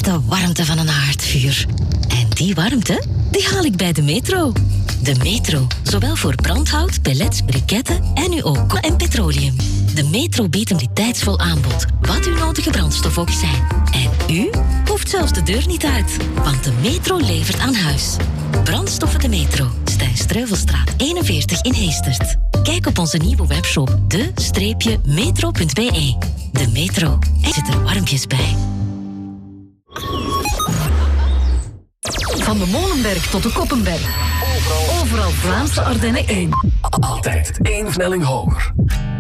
echte warmte van een haardvuur. En die warmte, die haal ik bij de Metro. De Metro, zowel voor brandhout, pellets, briketten en nu ook kool en petroleum. De Metro biedt een kwaliteitsvol aanbod, wat uw nodige brandstof ook zijn. En u hoeft zelfs de deur niet uit, want de Metro levert aan huis. Brandstoffen de Metro, Stijn Streuvelstraat 41 in Heestert. Kijk op onze nieuwe webshop de-metro.be. De Metro, er zit er warmpjes bij. Van de Molenberg tot de Koppenberg. Overal Vlaamse Ardennen 1. Altijd 1 versnelling hoger.